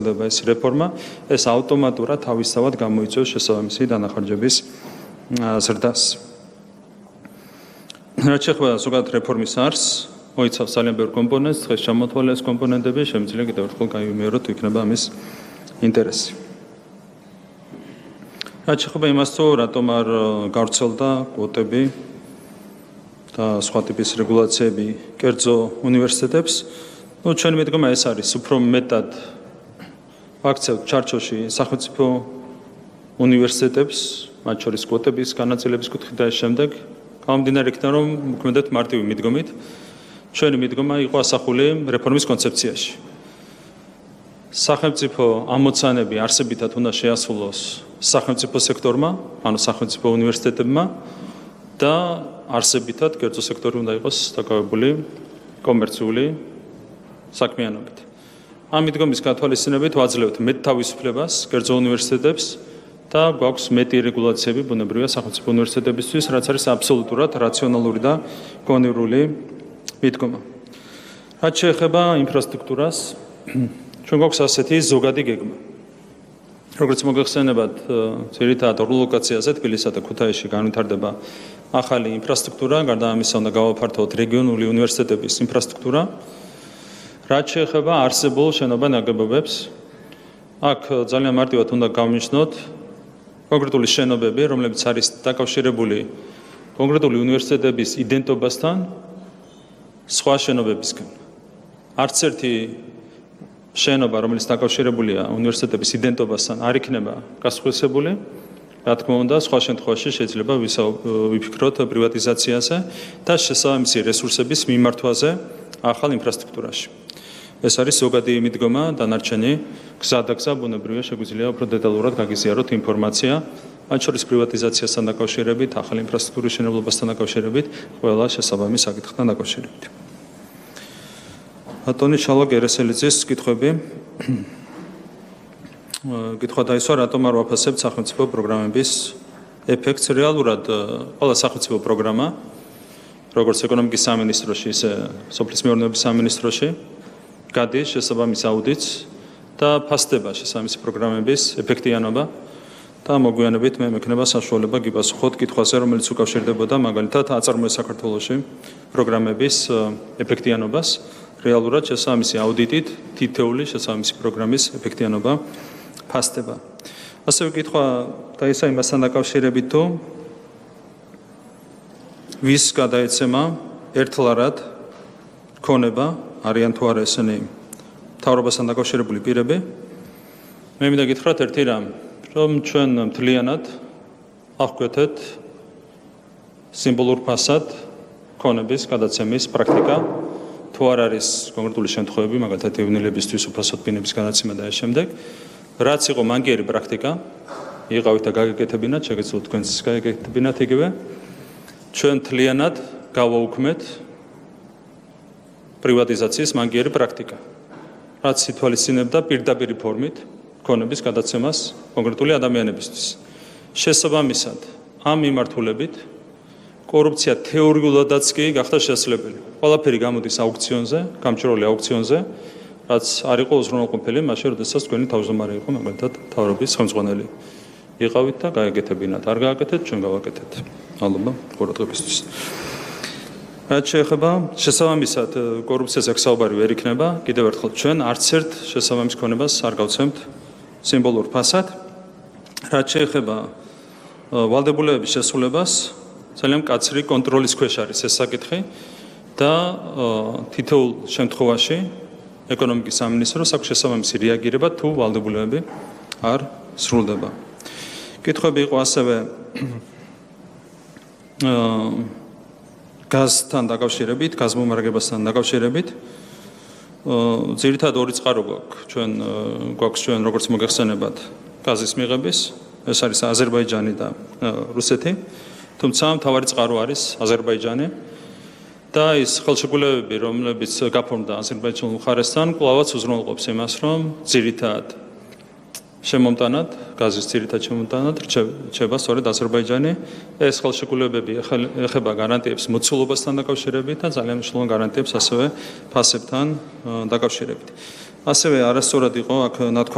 ეს რეფორმა ეს ავტომატურად თავისთავად გამოიწვევს შესაბამისი დანახარჯების ზრდას. რაც შეეხება ზოგადად რეფორმის არსს, მოიცავს ძალიან ბევრ კომპონენტს, დღეს ჩამოთვალე ეს კომპონენტები, შემიძლია კიდევ ერთხელ გავიმეოროთ, თუ იქნება ამის ინტერესი. რაც შეეხება იმას, თუ რატომ არ გავრცელდა კვოტები და სხვა ტიპის რეგულაციები კერძო უნივერსიტეტებს, ჩვენი მიდგომა ეს არის, უფრო მეტად ვაქცევთ ჩარჩოში სახელმწიფო უნივერსიტეტებს, მათ შორის კვოტების განაწილების კუთხით და შემდეგ, გამომდინარე იქიდან, რომ მოქმედეთ მარტივი მიდგომით, ჩვენი მიდგომა იყო ასახული რეფორმის კონცეფციაში. სახელმწიფო ამოცანები არსებითად უნდა შეასრულოს სახელმწიფო სექტორმა, ანუ სახელმწიფო უნივერსიტეტებმა და არსებითად კერძო სექტორი უნდა იყოს დაკავებული კომერციული საქმიანობით. ამ მიდგომის გათვალისწინებით ვაძლევთ მეტ თავისუფლებას კერძო უნივერსიტეტებს და გვაქვს მეტი რეგულაციები ბუნებრივია სახელმწიფო უნივერსიტეტებისთვის, რაც არის აბსოლუტურად რაციონალური და გონივრული მიდგომა. რაც შეეხება ინფრასტრუქტურას, ჩვენ გვაქვს ასეთი ზოგადი გეგმა. როგორც მოგეხსენებათ, ძირითადად ორ ლოკაციაზე თბილისსა და ქუთაისში განვითარდება ახალი ინფრასტრუქტურა, გარდა ამისა უნდა გავაფართოვოთ რეგიონული უნივერსიტეტების ინფრასტრუქტურა. რაც შეეხება არსებულ შენობა-ნაგებობებს, აქ ძალიან მარტივად უნდა გავნიშნოთ კონკრეტული შენობები, რომლებიც არის დაკავშირებული კონკრეტული უნივერსიტეტების იდენტობასთან სხვა შენობებისგან. არც ერთი შენობა, რომელიც დაკავშირებულია უნივერსიტეტების იდენტობასთან, არ იქნება გასხვისებული. რა თქმა უნდა, სხვა შემთხვევაში შეიძლება ვიფიქროთ პრივატიზაციაზე და შესაბამისი რესურსების მიმართვაზე ახალ ინფრასტრუქტურაში. ეს არის ზოგადი მიდგომა, დანარჩენი გზადაგზა ბუნებრივია შეგვიძლია უფრო დეტალურად გაგიზიაროთ ინფორმაცია, მათ შორის პრივატიზაციასთან დაკავშირებით, ახალი ინფრასტრუქტურის მშენებლობასთან დაკავშირებით, ყველა შესაბამის საკითხთან დაკავშირებით. ბატონი შალვა გერესელიძის კითხვები. კითხვა დაისვა, რატომ არ ვაფასებთ სახელმწიფო პროგრამების ეფექტს. რეალურად ყველა სახელმწიფო პროგრამა, როგორც ეკონომიკის სამინისტროში, ისე სოფლის მეურნეობის სამინისტროში, გადის შესაბამის აუდიტს და ფასდება შესაბამისი პროგრამების ეფექტიანობა და მოგვიანებით მე მექნება საშუალება გიპასუხოთ კითხვაზე, რომელიც უკავშირდებოდა მაგალითად აწარმოეს საქართველოში პროგრამების ეფექტიანობას. რეალურად შესაბამისი აუდიტით თითოეული შესაბამისი პროგრამის ეფექტიანობა ფასდება. ასევე კითხვა დაისვა იმასთან დაკავშირებით, თუ ვის გადაეცემა ერთლარად ქონება არიან თუ არა ესენი მთავრობასთან დაკავშირებული პირები. მე მინდა გითხრათ ერთი რამ, რომ ჩვენ მთლიანად აღკვეთეთ სიმბოლურ ფასად ქონების გადაცემის პრაქტიკა. თუ არ არის კონკრეტული შემთხვევები, მაგალითად ევნელებისთვის უფასოდ ბინების განაცემა და ამ შემდეგ, რაც იყო მანკიერი პრაქტიკა, იყავით და გაგეკეთებინათ, შეგეძლოთ თქვენც გაგეკეთებინათ იგივე. ჩვენ მთლიანად გავაუქმეთ პრივატიზაციის მანკიერი პრაქტიკა, რაც ითვალისწინებდა პირდაპირ ფორმით ქონების გადაცემას კონკრეტული ადამიანებისთვის. შესაბამისად, ამ მიმართულებით კორუფცია თეორიულადაც კი გახდა შესაძლებელი. ყველაფერი გამოდის აუქციონზე, გამჭვირვალე აუქციონზე, რაც არ იყო უზრუნველყოფილი მაშინ, როდესაც თქვენი თავმჯდომარე იყო მაგალითად მთავრობის ხელმძღვანელი. იყავით და გაეკეთებინათ, არ გააკეთეთ, ჩვენ გავაკეთეთ. მადლობა ყურადღებისთვის. რაც შეეხება შესაბამისად კორუფციაზე საუბარი ვერ იქნება, კიდევ ერთხელ ჩვენ არც ერთ შესაბამის ქონებას არ გავცემთ სიმბოლურ ფასად. რაც შეეხება ვალდებულებების შესრულებას, ძალიან მკაცრი კონტროლის ქვეშ არის ეს საკითხი და თითოეულ შემთხვევაში ეკონომიკის სამინისტროს აქვს შესაბამისი რეაგირება, თუ ვალდებულებები არ სრულდება. კითხვები იყო ასევე გაზთან დაკავშირებით, გაზმომარაგებასთან დაკავშირებით. ძირითადად ორი წყარო გვაქვს ჩვენ როგორც მოგეხსენებათ გაზის მიღების, ეს არის აზერბაიჯანი და რუსეთი. თუმცა მთავარი წყარო არის აზერბაიჯანი და ის ხელშეკრულებები, რომლებიც გაფორმდა აზერბაიჯანულ მხარესთან, კვლავაც უზრუნველყოფს იმას, რომ ძირითადად შემომტანად, გაზის ძირითად შემომტანად რჩება სწორედ აზერბაიჯანი. ეს ხელშეკრულებები ეხება გარანტიებს მოცულობასთან დაკავშირებით და ძალიან მნიშვნელოვან გარანტიებს ასევე ფასებთან დაკავშირებით. ასევე არასწორად იყო აქ ნათქვა